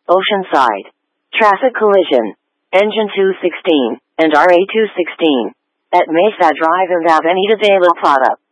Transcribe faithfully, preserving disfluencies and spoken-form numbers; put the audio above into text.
Oceanside. Traffic collision. Engine two sixteen and R A two sixteen at Mesa Drive and Avenida de la Plata.